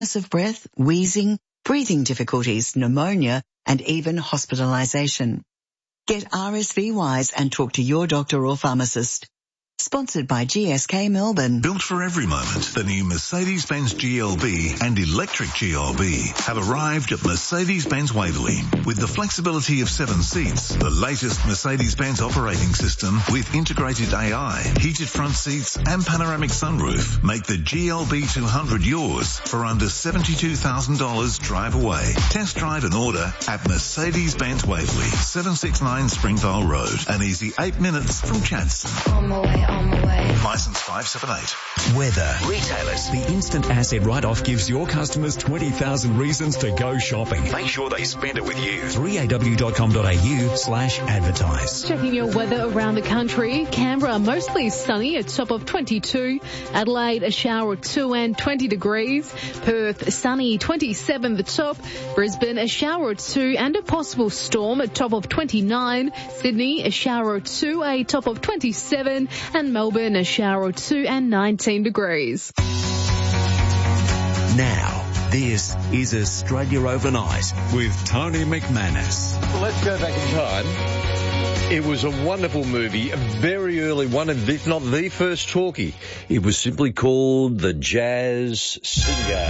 of breath, wheezing, breathing difficulties, pneumonia, and even hospitalization. Get RSV wise and talk to your doctor or pharmacist. Sponsored by GSK Melbourne. Built for every moment, the new Mercedes-Benz GLB and electric GLB have arrived at Mercedes-Benz Waverley. With the flexibility of 7 seats, the latest Mercedes-Benz operating system with integrated AI, heated front seats and panoramic sunroof make the GLB 200 yours for under $72,000 drive away. Test drive and order at Mercedes-Benz Waverley, 769 Springvale Road. An easy 8 minutes from Chadstone. On my way. Licence 578. Weather. Retailers. The instant asset write-off gives your customers 20,000 reasons to go shopping. Make sure they spend it with you. 3aw.com.au/advertise. Checking your weather around the country. Canberra, mostly sunny, a top of 22. Adelaide, a shower or 2 and 20 degrees. Perth, sunny, 27 the top. Brisbane, a shower or 2 and a possible storm, a top of 29. Sydney, a shower or 2, a top of 27. And Melbourne, a shower or 2 and 19 degrees. Now, this is Australia Overnight with Tony McManus. Well, let's go back in time. It was a wonderful movie, a very early one, if not the first talkie. It was simply called The Jazz Singer.